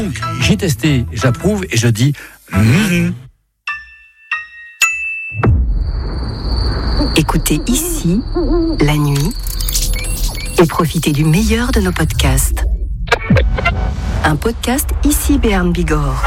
Donc, j'ai testé, j'approuve et je dis Écoutez ici, la nuit, et profitez du meilleur de nos podcasts. Un podcast ici Béarn Bigorre.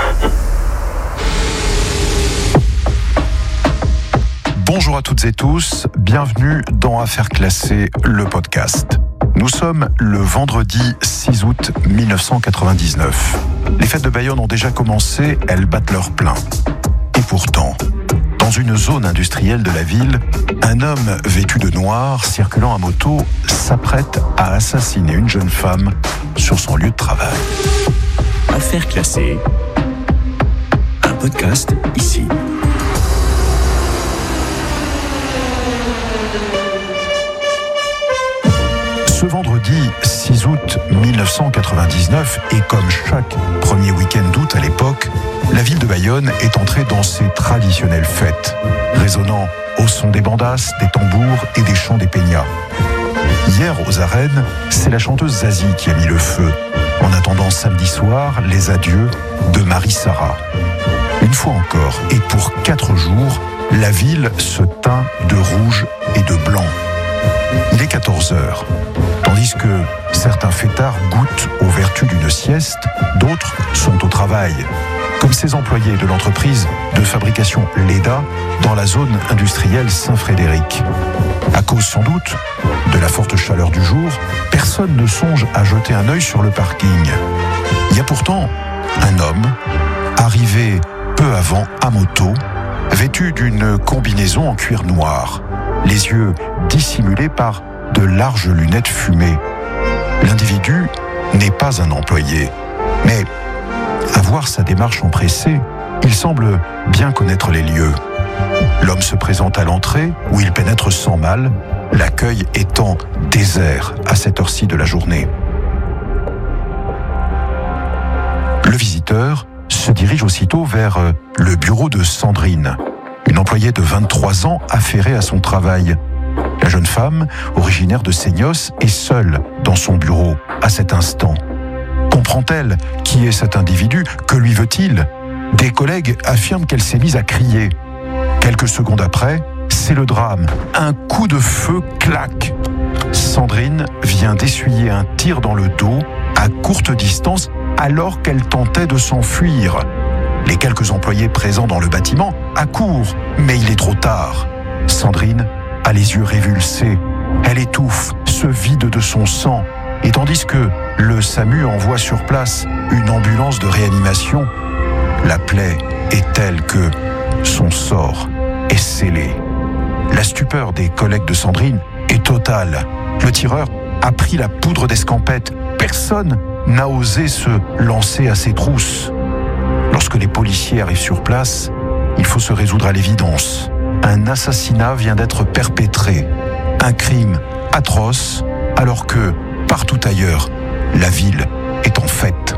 Bonjour à toutes et tous, bienvenue dans Affaires classées, le podcast. Nous sommes le vendredi 6 août 1999. Les fêtes de Bayonne ont déjà commencé, elles battent leur plein. Et pourtant, dans une zone industrielle de la ville, un homme vêtu de noir, circulant à moto, s'apprête à assassiner une jeune femme sur son lieu de travail. Affaires classées, un podcast ici. Ce vendredi 6 août 1999, et comme chaque premier week-end d'août à l'époque, la ville de Bayonne est entrée dans ses traditionnelles fêtes, résonnant au son des bandas, des tambours et des chants des peñas. Hier, aux arènes, c'est la chanteuse Zazie qui a mis le feu, en attendant samedi soir les adieux de Marie-Sara. Une fois encore, et pour 4 jours, la ville se teint de rouge et de blanc. Il est 14h, tandis que certains fêtards goûtent aux vertus d'une sieste, d'autres sont au travail, comme ces employés de l'entreprise de fabrication Leda dans la zone industrielle Saint-Frédéric. À cause sans doute de la forte chaleur du jour, personne ne songe à jeter un œil sur le parking. Il y a pourtant un homme arrivé peu avant à moto, vêtu d'une combinaison en cuir noir, les yeux dissimulés par de larges lunettes fumées. L'individu n'est pas un employé, mais à voir sa démarche empressée, il semble bien connaître les lieux. L'homme se présente à l'entrée, où il pénètre sans mal, l'accueil étant désert à cette heure-ci de la journée. Le visiteur se dirige aussitôt vers le bureau de Sandrine, une employée de 23 ans affairée à son travail. La jeune femme, originaire de Seignos, est seule dans son bureau à cet instant. Comprend-elle qui est cet individu? Que lui veut-il? Des collègues affirment qu'elle s'est mise à crier. Quelques secondes après, c'est le drame. Un coup de feu claque. Sandrine vient d'essuyer un tir dans le dos à courte distance alors qu'elle tentait de s'enfuir. Les quelques employés présents dans le bâtiment accourent, mais il est trop tard. Sandrine a les yeux révulsés. Elle étouffe, se vide de son sang. Et tandis que le SAMU envoie sur place une ambulance de réanimation, la plaie est telle que son sort est scellé. La stupeur des collègues de Sandrine est totale. Le tireur a pris la poudre d'escampette. Personne n'a osé se lancer à ses trousses. Lorsque les policiers arrivent sur place, il faut se résoudre à l'évidence. Un assassinat vient d'être perpétré. Un crime atroce, alors que, partout ailleurs, la ville est en fête.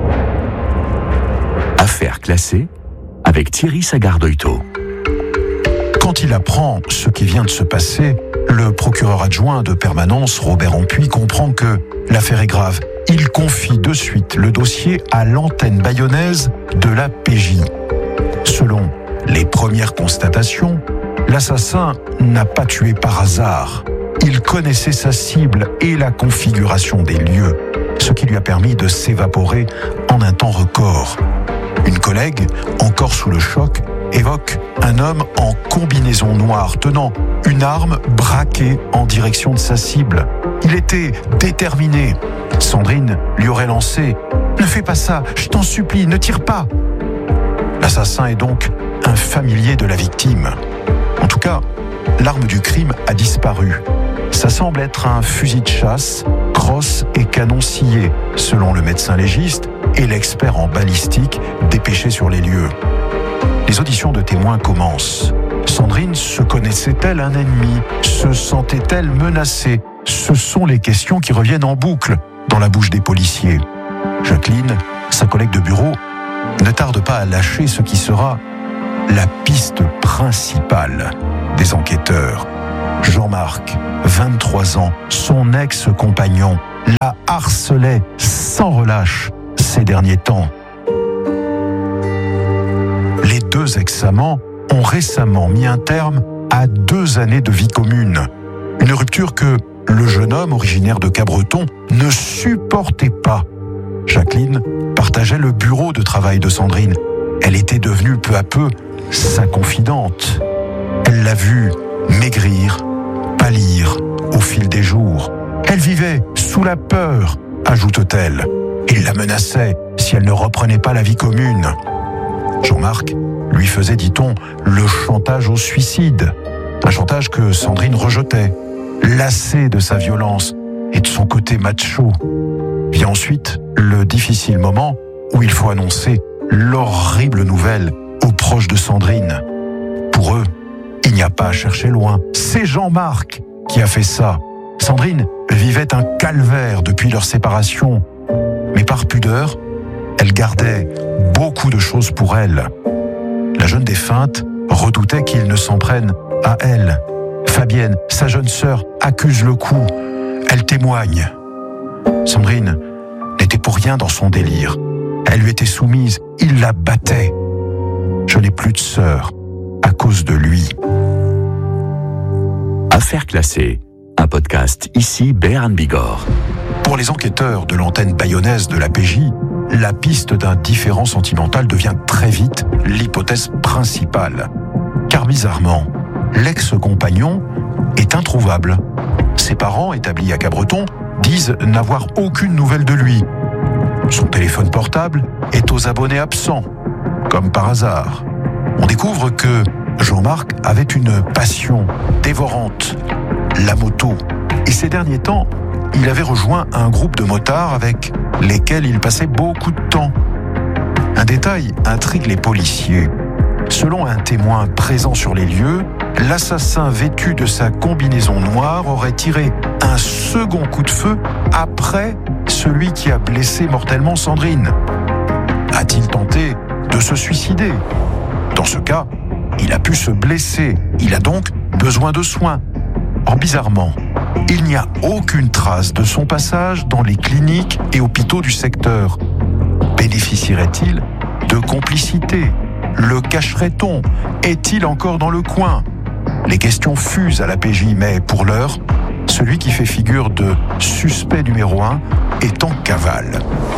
Affaires classées avec Thierry Sagardoito. Quand il apprend ce qui vient de se passer, le procureur adjoint de permanence, Robert Ampuis, comprend que l'affaire est grave. Il confie de suite le dossier à l'antenne bayonnaise de la PJ. Selon les premières constatations, l'assassin n'a pas tué par hasard. Il connaissait sa cible et la configuration des lieux, ce qui lui a permis de s'évaporer en un temps record. Une collègue, encore sous le choc, évoque un homme en combinaison noire tenant une arme braquée en direction de sa cible. Il était déterminé. Sandrine lui aurait lancé « Ne fais pas ça, je t'en supplie, ne tire pas !» L'assassin est donc un familier de la victime. En tout cas, l'arme du crime a disparu. Ça semble être un fusil de chasse, crosse et canon scié, selon le médecin légiste et l'expert en balistique dépêché sur les lieux. Les auditions de témoins commencent. Sandrine se connaissait-elle un ennemi? Se sentait-elle menacée? Ce sont les questions qui reviennent en boucle dans la bouche des policiers. Jacqueline, sa collègue de bureau, ne tarde pas à lâcher ce qui sera la piste principale des enquêteurs. Jean-Marc, 23 ans, son ex-compagnon, la harcelait sans relâche ces derniers temps. deux ex-amants ont récemment mis un terme à 2 années de vie commune. Une rupture que le jeune homme originaire de Cabreton ne supportait pas. Jacqueline partageait le bureau de travail de Sandrine. Elle était devenue peu à peu sa confidente. Elle l'a vu maigrir, pâlir au fil des jours. Elle vivait sous la peur, ajoute-t-elle. Il la menaçait si elle ne reprenait pas la vie commune. Jean-Marc lui faisait, dit-on, le chantage au suicide. Un chantage que Sandrine rejetait, lassée de sa violence et de son côté macho. Vient ensuite le difficile moment où il faut annoncer l'horrible nouvelle aux proches de Sandrine. Pour eux, il n'y a pas à chercher loin. C'est Jean-Marc qui a fait ça. Sandrine vivait un calvaire depuis leur séparation. Mais par pudeur, elle gardait beaucoup de choses pour elle. La jeune défunte redoutait qu'il ne s'en prenne à elle. Fabienne, sa jeune sœur, accuse le coup. Elle témoigne. Sandrine n'était pour rien dans son délire. Elle lui était soumise, il la battait. Je n'ai plus de sœur à cause de lui. Affaires classées, un podcast ici Béarn Bigorre. Pour les enquêteurs de l'antenne bayonnaise de la PJ, la piste d'un différend sentimental devient très vite l'hypothèse principale. Car bizarrement, l'ex-compagnon est introuvable. Ses parents, établis à Cabreton, disent n'avoir aucune nouvelle de lui. Son téléphone portable est aux abonnés absents, comme par hasard. On découvre que Jean-Marc avait une passion dévorante, la moto. Et ces derniers temps, il avait rejoint un groupe de motards avec lesquels il passait beaucoup de temps. Un détail intrigue les policiers. Selon un témoin présent sur les lieux, l'assassin vêtu de sa combinaison noire aurait tiré un second coup de feu après celui qui a blessé mortellement Sandrine. A-t-il tenté de se suicider ? Dans ce cas, il a pu se blesser. Il a donc besoin de soins. Or, bizarrement, il n'y a aucune trace de son passage dans les cliniques et hôpitaux du secteur. Bénéficierait-il de complicité ? Le cacherait-on ? Est-il encore dans le coin ? Les questions fusent à la PJ, mais pour l'heure, celui qui fait figure de suspect numéro 1 est en cavale.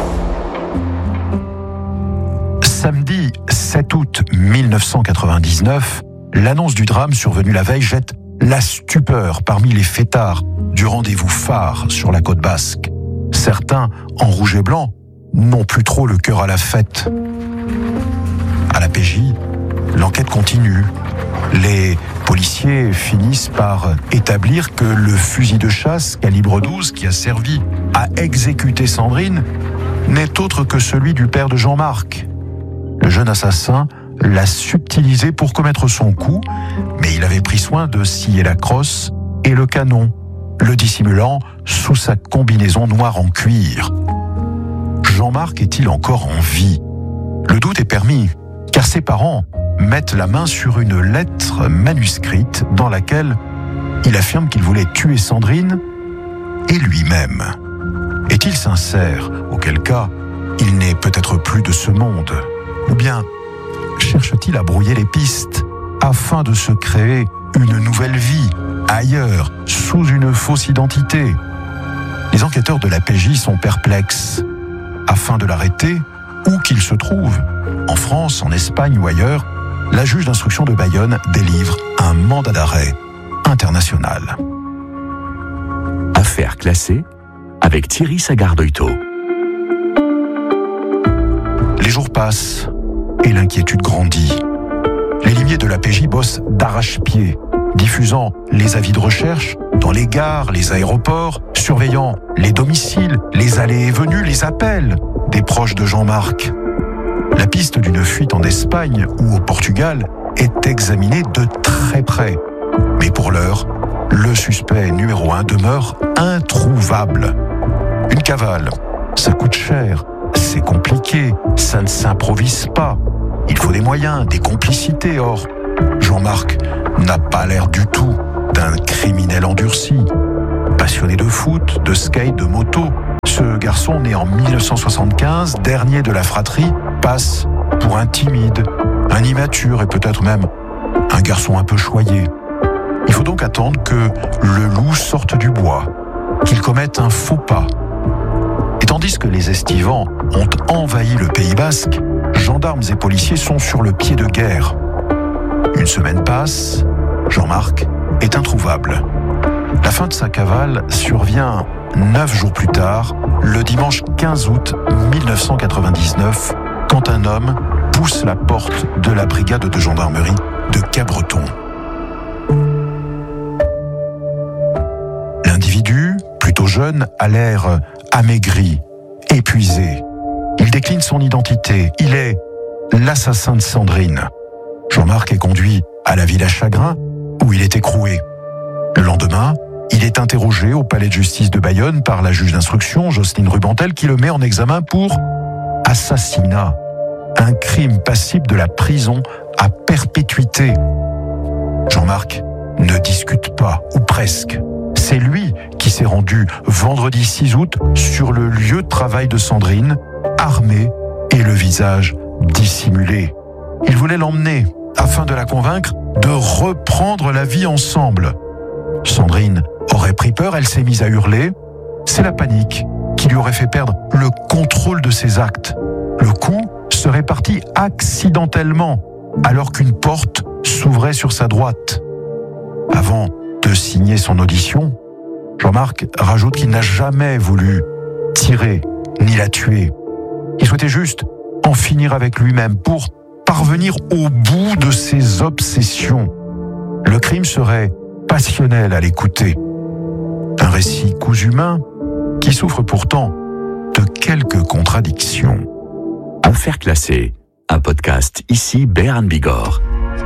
Samedi 7 août 1999, l'annonce du drame survenu la veille jette la stupeur parmi les fêtards du rendez-vous phare sur la côte basque. Certains, en rouge et blanc, n'ont plus trop le cœur à la fête. À la PJ, l'enquête continue. Les policiers finissent par établir que le fusil de chasse calibre 12 qui a servi à exécuter Sandrine n'est autre que celui du père de Jean-Marc. Le jeune assassin l'a subtilisé pour commettre son coup, mais il avait pris soin de scier la crosse et le canon, le dissimulant sous sa combinaison noire en cuir. Jean-Marc est-il encore en vie ? Le doute est permis, car ses parents mettent la main sur une lettre manuscrite dans laquelle il affirme qu'il voulait tuer Sandrine et lui-même. Est-il sincère ? Auquel cas, il n'est peut-être plus de ce monde. Ou bien cherche-t-il à brouiller les pistes afin de se créer une nouvelle vie ailleurs, sous une fausse identité ? Les enquêteurs de la PJ sont perplexes. Afin de l'arrêter, où qu'il se trouve, en France, en Espagne ou ailleurs, la juge d'instruction de Bayonne délivre un mandat d'arrêt international. Affaires classées avec Thierry Sagardoito. Les jours passent et l'inquiétude grandit. Les limiers de la PJ bossent d'arrache-pied, diffusant les avis de recherche dans les gares, les aéroports, surveillant les domiciles, les allées et venues, les appels des proches de Jean-Marc. La piste d'une fuite en Espagne ou au Portugal est examinée de très près. Mais pour l'heure, le suspect numéro 1 demeure introuvable. Une cavale, ça coûte cher, c'est compliqué, ça ne s'improvise pas. Il faut des moyens, des complicités. Or, Jean-Marc n'a pas l'air du tout d'un criminel endurci. Passionné de foot, de skate, de moto, ce garçon né en 1975, dernier de la fratrie, passe pour un timide, un immature et peut-être même un garçon un peu choyé. Il faut donc attendre que le loup sorte du bois, qu'il commette un faux pas. Et tandis que les estivants ont envahi le Pays Basque, gendarmes et policiers sont sur le pied de guerre. Une semaine passe, Jean-Marc est introuvable. La fin de sa cavale survient 9 jours plus tard, le dimanche 15 août 1999, quand un homme pousse la porte de la brigade de gendarmerie de Cabreton. L'individu, plutôt jeune, a l'air amaigri, épuisé. Il décline son identité. Il est l'assassin de Sandrine. Jean-Marc est conduit à la Villa Chagrin, où il est écroué. Le lendemain, il est interrogé au palais de justice de Bayonne par la juge d'instruction, Jocelyne Rubentel, qui le met en examen pour assassinat, un crime passible de la prison à perpétuité. Jean-Marc ne discute pas, ou presque. C'est lui qui s'est rendu vendredi 6 août sur le lieu de travail de Sandrine, armé et le visage dissimulé. Il voulait l'emmener afin de la convaincre de reprendre la vie ensemble. Sandrine aurait pris peur, elle s'est mise à hurler. C'est la panique qui lui aurait fait perdre le contrôle de ses actes. Le coup serait parti accidentellement, alors qu'une porte s'ouvrait sur sa droite. Avant de signer son audition, Jean-Marc rajoute qu'il n'a jamais voulu tirer ni la tuer. Il souhaitait juste en finir avec lui-même pour parvenir au bout de ses obsessions. Le crime serait passionnel à l'écouter. Un récit cousu main qui souffre pourtant de quelques contradictions. Affaire classée, un podcast ici Béarn Bigorre.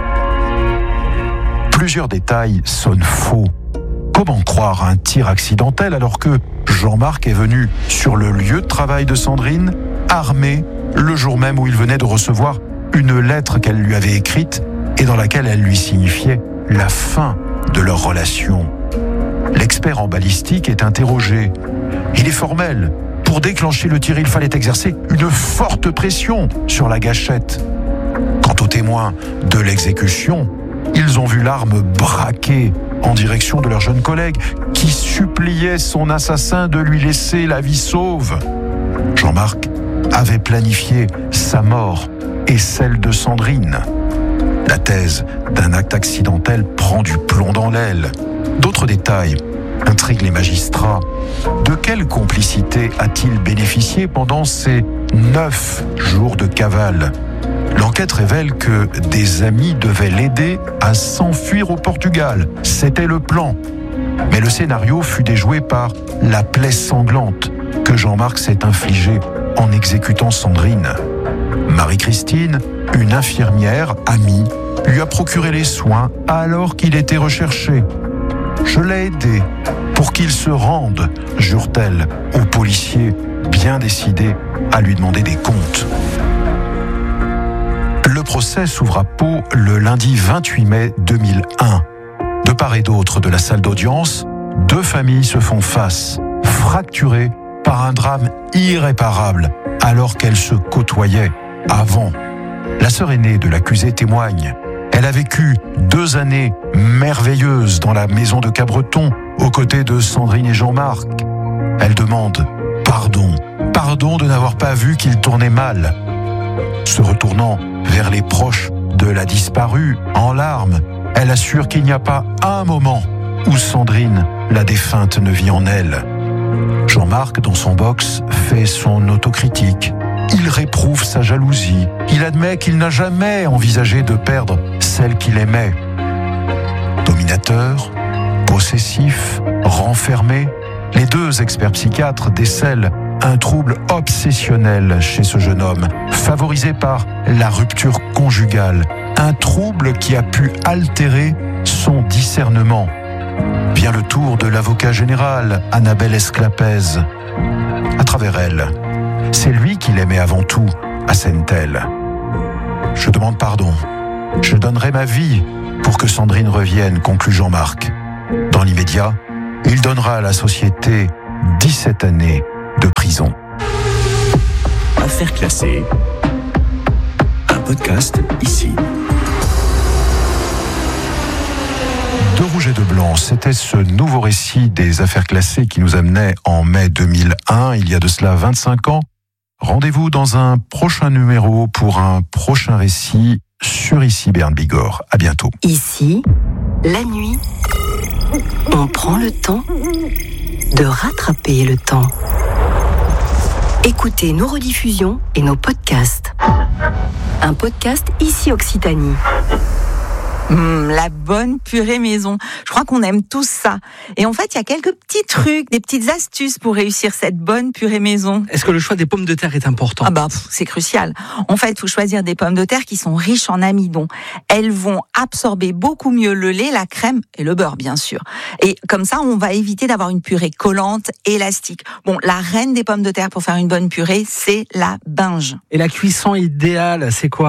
Plusieurs détails sonnent faux. Comment croire à un tir accidentel alors que Jean-Marc est venu sur le lieu de travail de Sandrine, armé, le jour même où il venait de recevoir une lettre qu'elle lui avait écrite et dans laquelle elle lui signifiait la fin de leur relation. L'expert en balistique est interrogé. Il est formel. Pour déclencher le tir, il fallait exercer une forte pression sur la gâchette. Quant aux témoins de l'exécution, ils ont vu l'arme braquée en direction de leur jeune collègue qui suppliait son assassin de lui laisser la vie sauve. Jean-Marc avait planifié sa mort et celle de Sandrine. La thèse d'un acte accidentel prend du plomb dans l'aile. D'autres détails intriguent les magistrats. De quelle complicité a-t-il bénéficié pendant ces 9 jours de cavale ? L'enquête révèle que des amis devaient l'aider à s'enfuir au Portugal. C'était le plan. Mais le scénario fut déjoué par la plaie sanglante que Jean-Marc s'est infligée en exécutant Sandrine. Marie-Christine, une infirmière amie, lui a procuré les soins alors qu'il était recherché. Je l'ai aidé pour qu'il se rende, jure-t-elle, aux policiers bien décidés à lui demander des comptes. Le procès s'ouvre à Pau le lundi 28 mai 2001. De part et d'autre de la salle d'audience, 2 familles se font face, fracturées par un drame irréparable alors qu'elles se côtoyaient avant. La sœur aînée de l'accusé témoigne. Elle a vécu 2 années merveilleuses dans la maison de Cabreton, aux côtés de Sandrine et Jean-Marc. Elle demande pardon de n'avoir pas vu qu'il tournait mal. Se retournant vers les proches de la disparue, en larmes, elle assure qu'il n'y a pas un moment où Sandrine, la défunte, ne vit en elle. Jean-Marc, dans son box, fait son autocritique. Il réprouve sa jalousie. Il admet qu'il n'a jamais envisagé de perdre celle qu'il aimait. Dominateur, possessif, renfermé, les 2 experts psychiatres décèlent un trouble obsessionnel chez ce jeune homme, favorisé par la rupture conjugale, un trouble qui a pu altérer son discernement. Vient le tour de l'avocat général, Annabelle Esclapez. À travers elle, c'est lui qui l'aimait avant tout, assène-t-elle. Je demande pardon. Je donnerai ma vie pour que Sandrine revienne, conclut Jean-Marc. Dans l'immédiat, il donnera à la société 17 années de prison. Affaire classée, un podcast podcast ici. De rouge et de blanc, c'était ce nouveau récit des affaires classées qui nous amenait en mai 2001, il y a de cela 25 ans. Rendez-vous dans un prochain numéro pour un prochain récit sur Ici Béarn Bigorre. À bientôt. Ici, la nuit, on prend le temps de rattraper le temps. Écoutez nos rediffusions et nos podcasts. Un podcast Ici Occitanie. La bonne purée maison. Je crois qu'on aime tous ça. Et en fait, il y a quelques petits trucs, des petites astuces pour réussir cette bonne purée maison. Est-ce que le choix des pommes de terre est important ? C'est crucial. En fait, il faut choisir des pommes de terre qui sont riches en amidon. Elles vont absorber beaucoup mieux le lait, la crème et le beurre, bien sûr. Et comme ça, on va éviter d'avoir une purée collante, élastique. La reine des pommes de terre pour faire une bonne purée, c'est la binge. Et la cuisson idéale, c'est quoi ?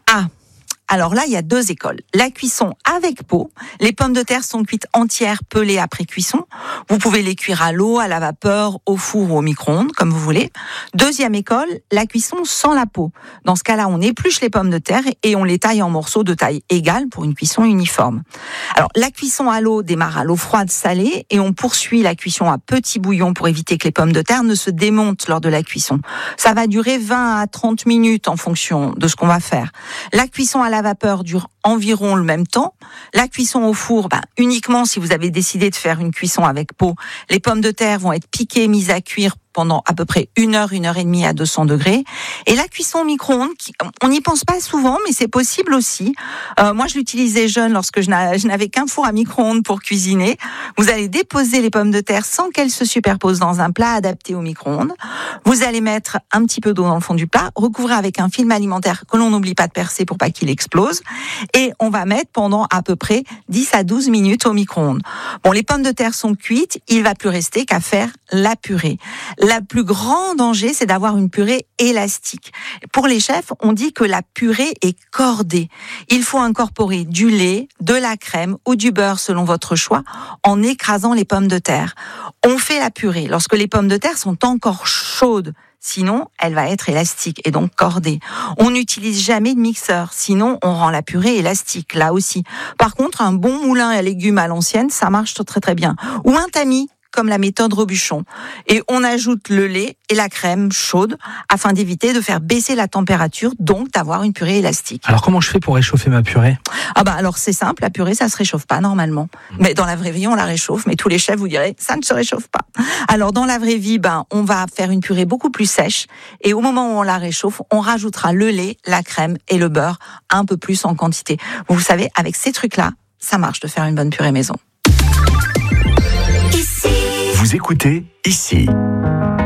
Alors là, il y a deux écoles. La cuisson avec peau. Les pommes de terre sont cuites entières, pelées après cuisson. Vous pouvez les cuire à l'eau, à la vapeur, au four ou au micro-ondes, comme vous voulez. Deuxième école, la cuisson sans la peau. Dans ce cas-là, on épluche les pommes de terre et on les taille en morceaux de taille égale pour une cuisson uniforme. Alors, la cuisson à l'eau démarre à l'eau froide salée et on poursuit la cuisson à petit bouillon pour éviter que les pommes de terre ne se démontent lors de la cuisson. Ça va durer 20 à 30 minutes en fonction de ce qu'on va faire. La cuisson à la vapeur dure environ le même temps. La cuisson au four, uniquement si vous avez décidé de faire une cuisson avec peau. Les pommes de terre vont être piquées, mises à cuire pendant à peu près 1 heure et demie à 200 degrés. Et la cuisson au micro-ondes, on n'y pense pas souvent, mais c'est possible aussi. Moi, je l'utilisais jeune lorsque je n'avais qu'un four à micro-ondes pour cuisiner. Vous allez déposer les pommes de terre sans qu'elles se superposent dans un plat adapté au micro-ondes. Vous allez mettre un petit peu d'eau dans le fond du plat, recouvrir avec un film alimentaire que l'on n'oublie pas de percer pour pas qu'il explose. Et on va mettre pendant à peu près 10 à 12 minutes au micro-ondes. Les pommes de terre sont cuites, il va plus rester qu'à faire la purée. Le plus grand danger, c'est d'avoir une purée élastique. Pour les chefs, on dit que la purée est cordée. Il faut incorporer du lait, de la crème ou du beurre selon votre choix en écrasant les pommes de terre. On fait la purée lorsque les pommes de terre sont encore chaudes. Sinon, elle va être élastique et donc cordée. On n'utilise jamais de mixeur, sinon on rend la purée élastique, là aussi. Par contre, un bon moulin à légumes à l'ancienne, ça marche très très bien. Ou un tamis, comme la méthode Robuchon. Et on ajoute le lait et la crème chaude afin d'éviter de faire baisser la température, donc d'avoir une purée élastique. Alors comment je fais pour réchauffer ma purée ? Alors c'est simple, la purée ça se réchauffe pas normalement. Mais dans la vraie vie on la réchauffe, mais tous les chefs vous diraient ça ne se réchauffe pas. Alors dans la vraie vie, on va faire une purée beaucoup plus sèche et au moment où on la réchauffe, on rajoutera le lait, la crème et le beurre un peu plus en quantité. Vous savez, avec ces trucs-là, ça marche de faire une bonne purée maison. Vous écoutez Ici.